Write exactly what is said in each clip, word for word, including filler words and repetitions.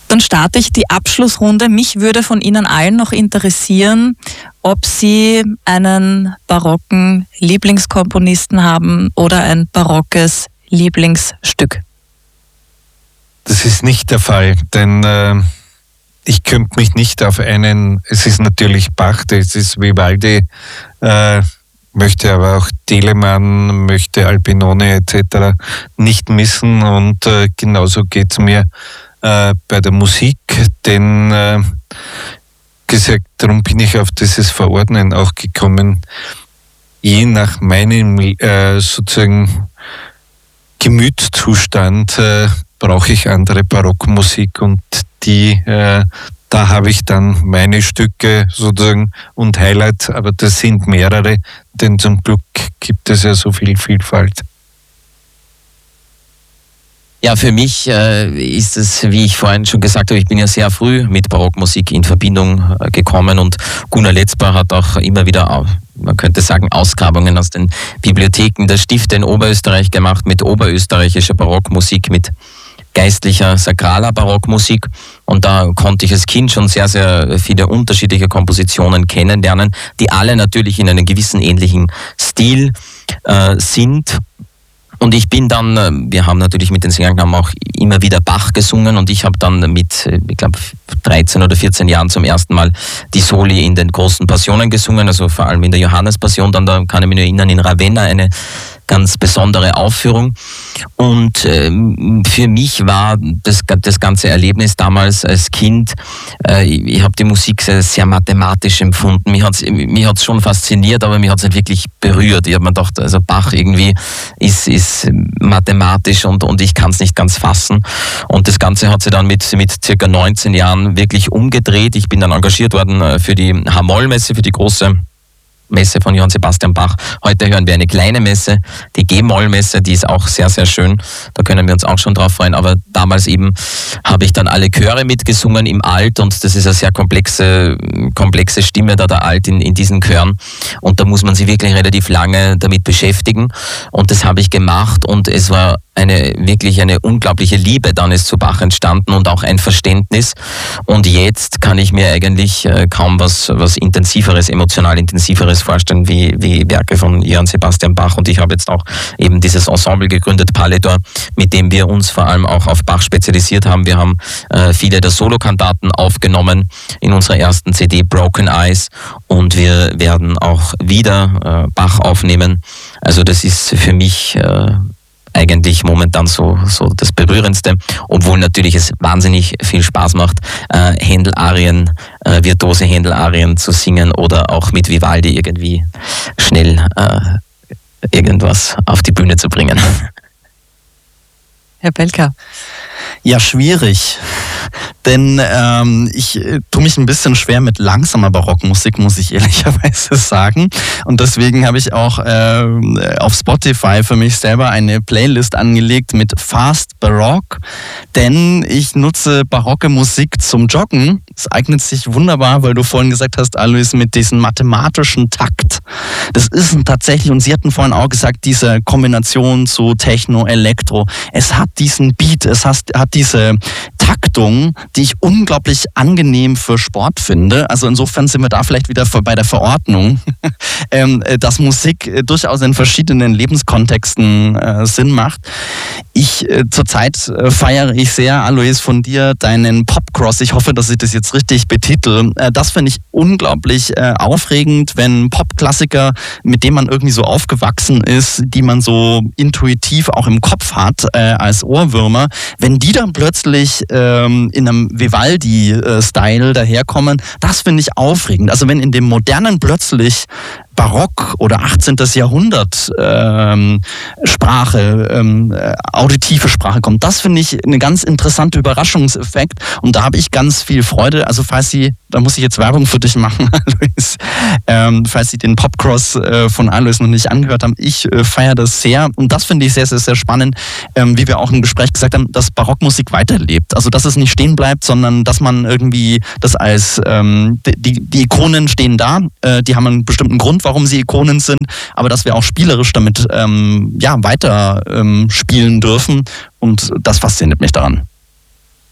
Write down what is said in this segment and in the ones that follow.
Dann starte ich die Abschlussrunde. Mich würde von Ihnen allen noch interessieren, ob Sie einen barocken Lieblingskomponisten haben oder ein barockes Lieblingsstück. Das ist nicht der Fall, denn äh, ich könnte mich nicht auf einen, es ist natürlich Bach, es ist Vivaldi, äh, möchte aber auch Telemann, möchte Albinoni et cetera nicht missen und äh, genauso geht es mir äh, bei der Musik, denn äh, gesagt, darum bin ich auf dieses Verordnen auch gekommen, je nach meinem äh, sozusagen Gemütszustand äh, brauche ich andere Barockmusik und die äh, da habe ich dann meine Stücke sozusagen und Highlights, aber das sind mehrere, denn zum Glück gibt es ja so viel Vielfalt. Ja, für mich äh, ist es, wie ich vorhin schon gesagt habe, ich bin ja sehr früh mit Barockmusik in Verbindung äh, gekommen und Gunnar Letzbach hat auch immer wieder, man könnte sagen, Ausgrabungen aus den Bibliotheken der Stifte in Oberösterreich gemacht mit oberösterreichischer Barockmusik, mit geistlicher, sakraler Barockmusik und da konnte ich als Kind schon sehr, sehr viele unterschiedliche Kompositionen kennenlernen, die alle natürlich in einem gewissen ähnlichen Stil äh, sind. Und ich bin dann, wir haben natürlich mit den Sängern auch immer wieder Bach gesungen und ich habe dann mit, ich glaube, dreizehn oder vierzehn Jahren zum ersten Mal die Soli in den großen Passionen gesungen, also vor allem in der Johannespassion, dann da kann ich mich nur erinnern, in Ravenna eine ganz besondere Aufführung. Und ähm, für mich war das, das ganze Erlebnis damals als Kind, äh, ich habe die Musik sehr, sehr mathematisch empfunden. Mich hat es mich hat's schon fasziniert, aber mich hat es nicht wirklich berührt. Ich habe mir gedacht, also Bach irgendwie ist, ist mathematisch und, und ich kann es nicht ganz fassen. Und das Ganze hat sich dann mit, mit circa neunzehn Jahren wirklich umgedreht. Ich bin dann engagiert worden für die H-Moll-Messe, für die große Messe von Johann Sebastian Bach. Heute hören wir eine kleine Messe, die G-Moll-Messe, die ist auch sehr, sehr schön. Da können wir uns auch schon drauf freuen. Aber damals eben habe ich dann alle Chöre mitgesungen im Alt und das ist eine sehr komplexe, komplexe Stimme da, der Alt in, in diesen Chören. Und da muss man sich wirklich relativ lange damit beschäftigen. Und das habe ich gemacht und es war eine wirklich eine unglaubliche Liebe dann ist zu Bach entstanden und auch ein Verständnis. Und jetzt kann ich mir eigentlich äh, kaum was, was intensiveres, emotional intensiveres vorstellen wie, wie Werke von Johann Sebastian Bach. Und ich habe jetzt auch eben dieses Ensemble gegründet, Paletor, mit dem wir uns vor allem auch auf Bach spezialisiert haben. Wir haben äh, viele der Solokantaten aufgenommen in unserer ersten C D Broken Eyes und wir werden auch wieder äh, Bach aufnehmen. Also das ist für mich äh, eigentlich momentan so, so das Berührendste, obwohl natürlich es wahnsinnig viel Spaß macht, äh, Händel-Arien, äh, virtuose Händel-Arien zu singen oder auch mit Vivaldi irgendwie schnell äh, irgendwas auf die Bühne zu bringen. Herr Pelka. Ja, schwierig. Denn ähm, ich äh, tue mich ein bisschen schwer mit langsamer Barockmusik, muss ich ehrlicherweise sagen. Und deswegen habe ich auch äh, auf Spotify für mich selber eine Playlist angelegt mit Fast Baroque. Denn ich nutze barocke Musik zum Joggen. Es eignet sich wunderbar, weil du vorhin gesagt hast, Alois, mit diesem mathematischen Takt. Das ist tatsächlich, und Sie hatten vorhin auch gesagt, diese Kombination zu Techno, Elektro. Es hat diesen Beat, es hat, hat diese Taktung, die ich unglaublich angenehm für Sport finde. Also insofern sind wir da vielleicht wieder bei der Verordnung, ähm, dass Musik durchaus in verschiedenen Lebenskontexten äh, Sinn macht. Ich äh, zurzeit äh, feiere ich sehr, Alois, von dir deinen Popcross. Ich hoffe, dass ich das jetzt richtig betitel. Äh, das finde ich unglaublich äh, aufregend, wenn Popklassiker, mit denen man irgendwie so aufgewachsen ist, die man so intuitiv auch im Kopf hat äh, als Ohrwürmer, wenn die dann plötzlich ähm, in einem Vivaldi-Style daherkommen, das finde ich aufregend. Also wenn in dem Modernen plötzlich Barock oder achtzehnten. Jahrhundert ähm, Sprache, ähm, auditive Sprache kommt. Das finde ich eine ganz interessante Überraschungseffekt und da habe ich ganz viel Freude. Also falls Sie, da muss ich jetzt Werbung für dich machen, Alois, ähm, falls Sie den Popcross äh, von Alois noch nicht angehört haben, ich äh, feiere das sehr und das finde ich sehr, sehr, sehr spannend, ähm, wie wir auch im Gespräch gesagt haben, dass Barockmusik weiterlebt. Also dass es nicht stehen bleibt, sondern dass man irgendwie das als, ähm, die, die Ikonen stehen da, äh, die haben einen bestimmten Grund, warum sie Ikonen sind, aber dass wir auch spielerisch damit ähm, ja, weiter ähm, spielen dürfen und das fasziniert mich daran.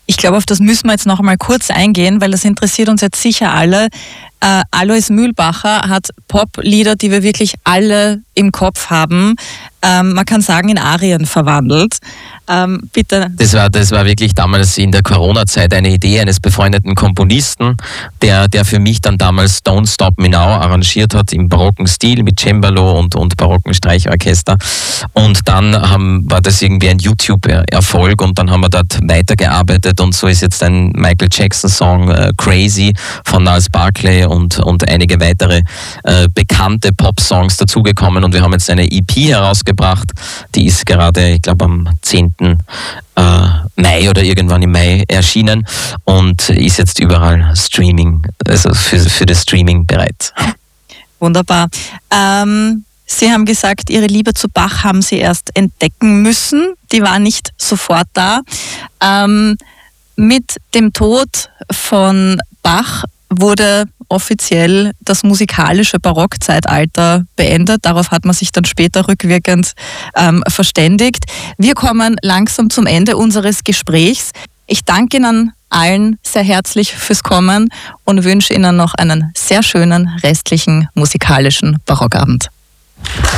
Ich glaube, auf das müssen wir jetzt noch einmal kurz eingehen, weil das interessiert uns jetzt sicher alle. Äh, Alois Mühlbacher hat Poplieder, die wir wirklich alle im Kopf haben, ähm, man kann sagen, in Arien verwandelt. Ähm, bitte. Das war, das war wirklich damals in der Corona-Zeit eine Idee eines befreundeten Komponisten, der, der für mich dann damals Don't Stop Me Now arrangiert hat im barocken Stil mit Cembalo und, und barocken Streichorchester. Und dann haben, war das irgendwie ein YouTube-Erfolg und dann haben wir dort weitergearbeitet und so ist jetzt ein Michael Jackson-Song äh, Crazy von Niles Barclay und, und einige weitere äh, bekannte Pop-Songs dazugekommen und wir haben jetzt eine E P herausgebracht, die ist gerade, ich glaube am zehnten Mai oder irgendwann im Mai erschienen und ist jetzt überall Streaming, also für, für das Streaming bereit. Wunderbar. Ähm, Sie haben gesagt, Ihre Liebe zu Bach haben Sie erst entdecken müssen. Die war nicht sofort da. Ähm, mit dem Tod von Bach wurde offiziell das musikalische Barockzeitalter beendet. Darauf hat man sich dann später rückwirkend ähm, verständigt. Wir kommen langsam zum Ende unseres Gesprächs. Ich danke Ihnen allen sehr herzlich fürs Kommen und wünsche Ihnen noch einen sehr schönen restlichen musikalischen Barockabend.